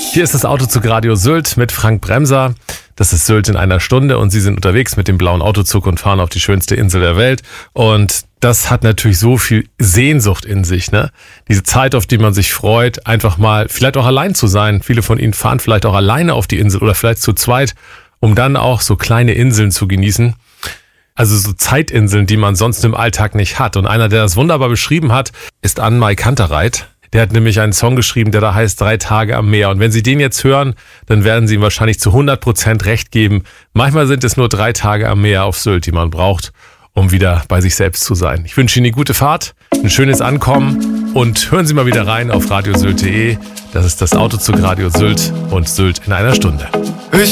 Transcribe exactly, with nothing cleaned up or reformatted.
Hier ist das Autozug Radio Sylt mit Frank Bremser. Das ist Sylt in einer Stunde und Sie sind unterwegs mit dem blauen Autozug und fahren auf die schönste Insel der Welt. Und das hat natürlich so viel Sehnsucht in sich, ne? Diese Zeit, auf die man sich freut, einfach mal vielleicht auch allein zu sein. Viele von Ihnen fahren vielleicht auch alleine auf die Insel oder vielleicht zu zweit, um dann auch so kleine Inseln zu genießen. Also so Zeitinseln, die man sonst im Alltag nicht hat. Und einer, der das wunderbar beschrieben hat, ist Ann-Mai Kantereit. Der hat nämlich einen Song geschrieben, der da heißt Drei Tage am Meer. Und wenn Sie den jetzt hören, dann werden Sie ihm wahrscheinlich zu hundert Prozent recht geben. Manchmal sind es nur drei Tage am Meer auf Sylt, die man braucht, um wieder bei sich selbst zu sein. Ich wünsche Ihnen eine gute Fahrt, ein schönes Ankommen und hören Sie mal wieder rein auf radiosylt punkt de. Das ist das Autozug Radio Sylt und Sylt in einer Stunde.